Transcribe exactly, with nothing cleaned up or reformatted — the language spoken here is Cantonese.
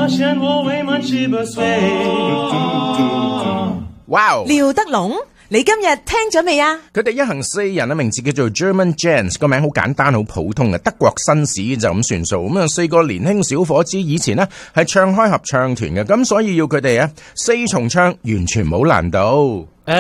哇！ 廖德龍，你今日聽咗未啊？ 佢哋一行四人嘅名字叫做 German Gents， 個名好簡單好普通嘅，德國紳士就咁算數。咁啊，四個年輕小伙子以前呢係唱開合唱團嘅，咁所以要佢哋啊四重唱完全冇難度。